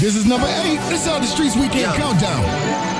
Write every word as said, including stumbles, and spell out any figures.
This is number eight. This is how the Streets Weekend Yeah. Countdown.